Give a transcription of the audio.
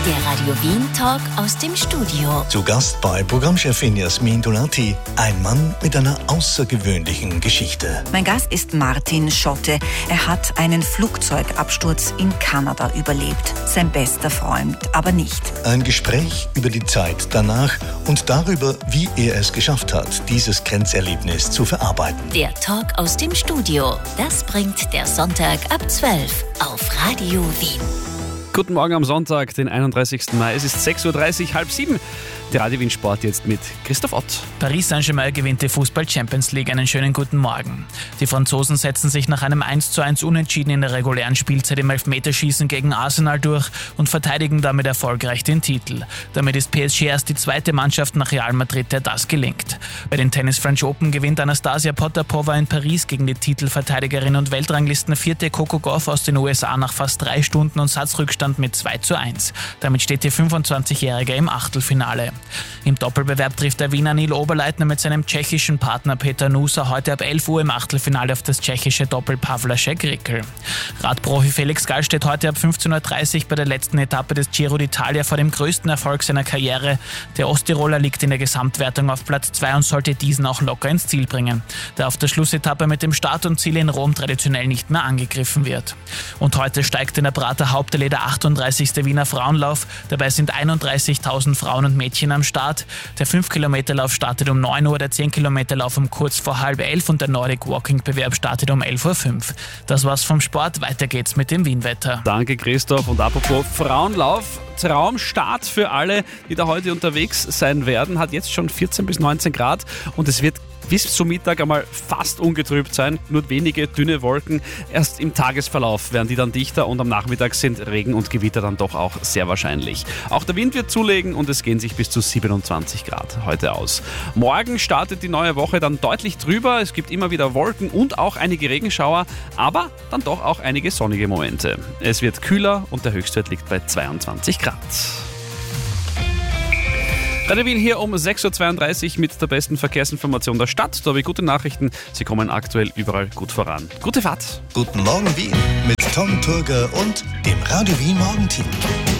Der Radio Wien Talk aus dem Studio. Zu Gast bei Programmchefin Jasmin Donati, ein Mann mit einer außergewöhnlichen Geschichte. Mein Gast ist Martin Schotte. Er hat einen Flugzeugabsturz in Kanada überlebt. Sein bester Freund aber nicht. Ein Gespräch über die Zeit danach und darüber, wie er es geschafft hat, dieses Grenzerlebnis zu verarbeiten. Der Talk aus dem Studio. Das bringt der Sonntag ab 12 auf Radio Wien. Guten Morgen am Sonntag, den 31. Mai. Es ist 6.30 Uhr, halb 7. Der Radio Wien Sport jetzt mit Christoph Ott. Paris Saint-Germain gewinnt die Fußball-Champions League. Einen schönen guten Morgen. Die Franzosen setzen sich nach einem 1:1 Unentschieden in der regulären Spielzeit im Elfmeterschießen gegen Arsenal durch und verteidigen damit erfolgreich den Titel. Damit ist PSG erst die zweite Mannschaft nach Real Madrid, der das gelingt. Bei den Tennis French Open gewinnt Anastasia Potapova in Paris gegen die Titelverteidigerin und Weltranglistenvierte Coco Gauff aus den USA nach fast 3 Stunden und Satzrückstand mit 2:1. Damit steht die 25-Jährige im Achtelfinale. Im Doppelbewerb trifft der Wiener Neil Oberleitner mit seinem tschechischen Partner Peter Nusa heute ab 11 Uhr im Achtelfinale auf das tschechische Doppel Pavlacek-Rickel. Radprofi Felix Gall steht heute ab 15:30 Uhr bei der letzten Etappe des Giro d'Italia vor dem größten Erfolg seiner Karriere. Der Osttiroler liegt in der Gesamtwertung auf Platz 2 und sollte diesen auch locker ins Ziel bringen, der auf der Schlussetappe mit dem Start und Ziel in Rom traditionell nicht mehr angegriffen wird. Und heute steigt in der Prater Hauptallee der 38. Wiener Frauenlauf. Dabei sind 31.000 Frauen und Mädchen am Start. Der 5-Kilometer-Lauf startet um 9 Uhr, der 10-Kilometer-Lauf um kurz vor 10:30 und der Nordic Walking-Bewerb startet um 11:05 Uhr. Das war's vom Sport, weiter geht's mit dem Wienwetter. Danke Christoph, und apropos Frauenlauf, Traumstart für alle, die da heute unterwegs sein werden, hat jetzt schon 14 bis 19 Grad und es wird bis zum Mittag einmal fast ungetrübt sein, nur wenige dünne Wolken. Erst im Tagesverlauf werden die dann dichter und am Nachmittag sind Regen und Gewitter dann doch auch sehr wahrscheinlich. Auch der Wind wird zulegen und es gehen sich bis zu 27 Grad heute aus. Morgen startet die neue Woche dann deutlich drüber. Es gibt immer wieder Wolken und auch einige Regenschauer, aber dann doch auch einige sonnige Momente. Es wird kühler und der Höchstwert liegt bei 22 Grad. Radio Wien hier um 6.32 Uhr mit der besten Verkehrsinformation der Stadt. Da habe ich gute Nachrichten. Sie kommen aktuell überall gut voran. Gute Fahrt. Guten Morgen Wien mit Tom Turger und dem Radio Wien Morgenteam.